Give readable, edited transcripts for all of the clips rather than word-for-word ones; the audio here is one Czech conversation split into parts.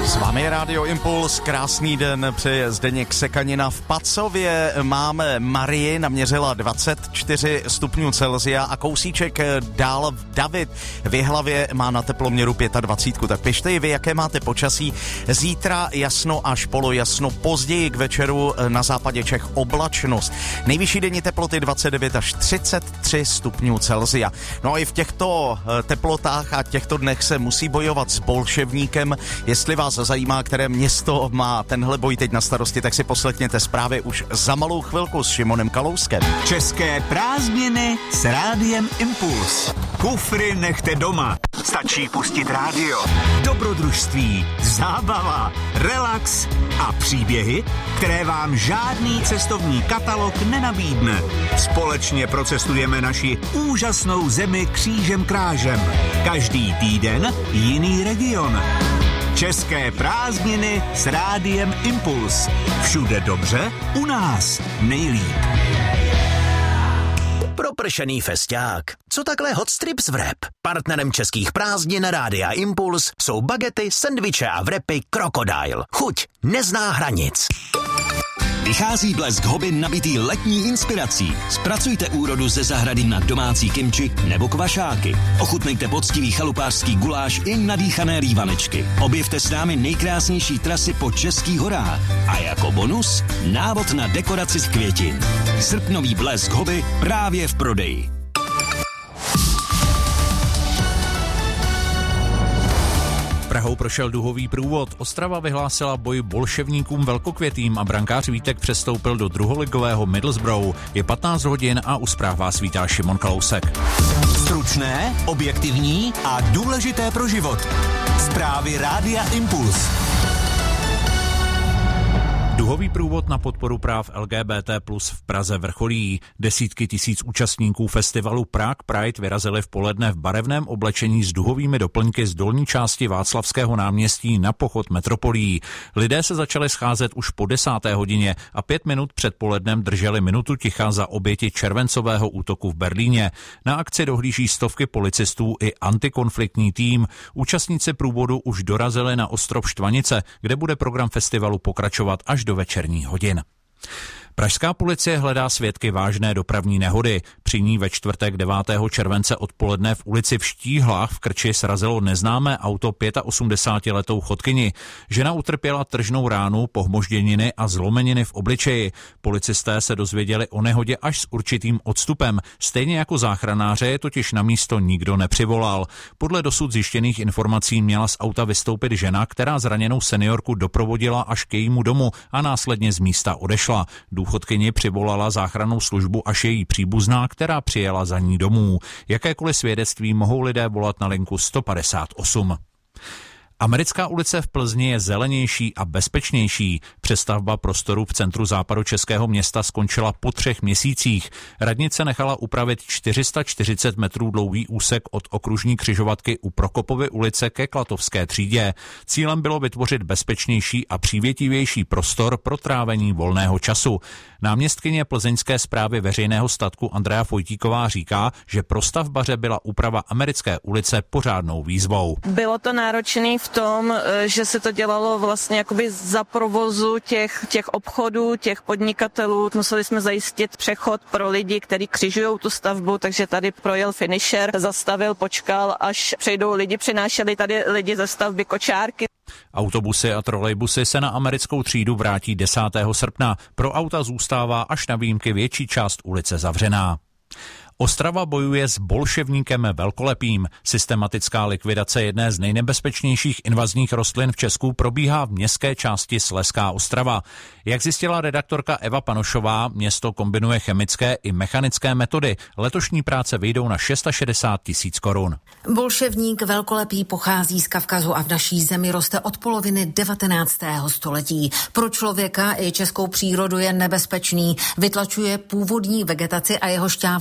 S vámi je Rádio Impuls, krásný den, přeje Zdeněk Sekanina. V Pacově máme Marii, naměřila 24 stupňů Celsia a kousíček dál David v Jihlavě má na teploměru 25. Tak pište i vy, jaké máte počasí. Zítra jasno až polojasno, později k večeru na západě Čech oblačnost. Nejvyšší denní teploty 29 až 33 stupňů Celsia. No a i v těchto teplotách a těchto dnech se musí bojovat s bolševníkem. Jestli vás zajímá, které město má tenhle boj teď na starosti, tak si poslechněte zprávy už za malou chvilku s Šimonem Kalouskem. České prázdniny s Rádiem Impuls. Kufry nechte doma. Stačí pustit rádio. Dobrodružství, zábava, relax a příběhy, které vám žádný cestovní katalog nenabídne. Společně procestujeme naši úžasnou zemi křížem krážem. Každý týden jiný region. České prázdniny s Rádiem Impuls. Všude dobře, u nás nejlíp. Propršený fesťák. Co takhle hot strips wrap? Partnerem českých prázdnin Rádia Impuls jsou bagety, sendviče a wrapy Crocodile. Chuť nezná hranic. Vychází Blesk hobby nabitý letní inspirací. Zpracujte úrodu ze zahrady na domácí kimči nebo kvašáky. Ochutnejte poctivý chalupářský guláš i nadýchané lívanečky. Objevte s námi nejkrásnější trasy po českých horách. A jako bonus návod na dekoraci z květin. Srpnový Blesk hobby právě v prodeji. Prahou prošel duhový průvod, Ostrava vyhlásila boj bolševníkům velkokvětým a brankář Vítek přestoupil do druholigového Middlesbrough. Je 15 hodin a u zpráv vás vítá Šimon Kalousek. Stručné, objektivní a důležité pro život. Zprávy Rádia Impuls. Duhový průvod na podporu práv LGBT+ v Praze vrcholí. Desítky tisíc účastníků festivalu Prague Pride vyrazili v poledne v barevném oblečení s duhovými doplňky z dolní části Václavského náměstí na pochod metropolí. Lidé se začali scházet už po 10. hodině a 5 minut před polednem drželi minutu ticha za oběti červencového útoku v Berlíně. Na akci dohlíží stovky policistů i antikonfliktní tým. Účastníci průvodu už dorazili na ostrov Štvanice, kde bude program festivalu pokračovat až do večerních hodin. Pražská policie hledá svědky vážné dopravní nehody. Při ní ve čtvrtek 9. července odpoledne v ulici v Štíhlách v Krči srazilo neznámé auto 85letou chodkyni. Žena utrpěla tržnou ránu, pohmožděniny a zlomeniny v obličeji. Policisté se dozvěděli o nehodě až s určitým odstupem. Stejně jako záchranáře je totiž na místo nikdo nepřivolal. Podle dosud zjištěných informací měla z auta vystoupit žena, která zraněnou seniorku doprovodila až k jejímu domu a následně z místa odešla. Důchodkyni přivolala záchrannou službu až její příbuzná, která přijela za ní domů. Jakékoliv svědectví mohou lidé volat na linku 158. Americká ulice v Plzni je zelenější a bezpečnější. Přestavba prostoru v centru západočeského města skončila po 3 měsících. Radnice nechala upravit 440 metrů dlouhý úsek od okružní křižovatky u Prokopovy ulice ke Klatovské třídě. Cílem bylo vytvořit bezpečnější a přívětivější prostor pro trávení volného času. Náměstkyně plzeňské správy veřejného statku Andrea Fojtíková říká, že pro stavbaře byla úprava Americké ulice pořádnou výzvou. Bylo to náročné v tom, že se to dělalo vlastně jakoby za provozu těch obchodů, těch podnikatelů. Museli jsme zajistit přechod pro lidi, kteří křižují tu stavbu, takže tady projel finisher, zastavil, počkal, až přejdou lidi, přinášeli tady lidi ze stavby kočárky. Autobusy a trolejbusy se na americkou třídu vrátí 10. srpna. Pro auta zůstává až na výjimky větší část ulice zavřená. Ostrava bojuje s bolševníkem velkolepým. Systematická likvidace jedné z nejnebezpečnějších invazních rostlin v Česku probíhá v městské části Slezská Ostrava. Jak zjistila redaktorka Eva Panošová, město kombinuje chemické i mechanické metody. Letošní práce vyjdou na 660 000 korun. Bolševník velkolepý pochází z Kavkazu a v naší zemi roste od poloviny 19. století. Pro člověka i českou přírodu je nebezpečný. Vytlačuje původní vegetaci a jeho šťáva obsahuje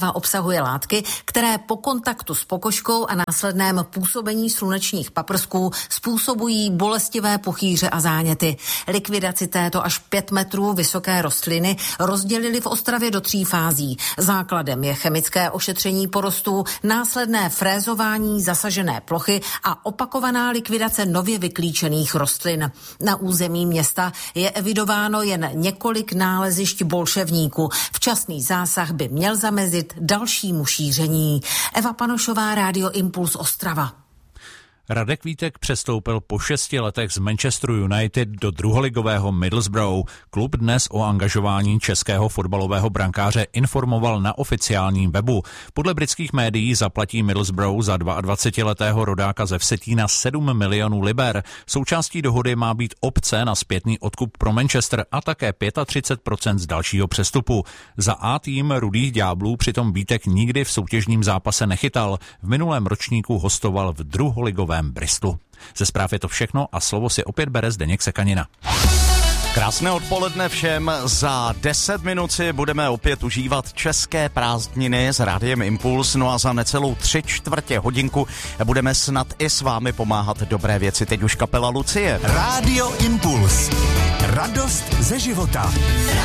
obsahuje látky, které po kontaktu s pokožkou a následném působení slunečních paprsků způsobují bolestivé puchýře a záněty. Likvidaci této až 5 metrů vysoké rostliny rozdělili v Ostravě do 3 fází. Základem je chemické ošetření porostů, následné frézování zasažené plochy a opakovaná likvidace nově vyklíčených rostlin. Na území města je evidováno jen několik nálezišť bolševníků. Včasný zásah by měl zamezit dalšímu šíření. Eva Panošová, Rádio Impuls Ostrava. Radek Vítek přestoupil po 6 letech z Manchesteru United do druholigového Middlesbrough. Klub dnes o angažování českého fotbalového brankáře informoval na oficiálním webu. Podle britských médií zaplatí Middlesbrough za 22letého rodáka ze Vsetína 7 milionů liber. Součástí dohody má být opce na zpětný odkup pro Manchester a také 35% z dalšího přestupu. Za A tým Rudých ďáblů přitom Vítek nikdy v soutěžním zápase nechytal. V minulém ročníku hostoval v druholigové Bristolu. Ze zpráv je to všechno a slovo si opět bere Zdeněk Sekanina. Krásné odpoledne všem. Za 10 minut si budeme opět užívat české prázdniny s Rádiem Impuls, no a za necelou 3/4 hodinku budeme snad i s vámi pomáhat dobré věci. Teď už kapela Lucie. Rádio Impuls. Radost ze života.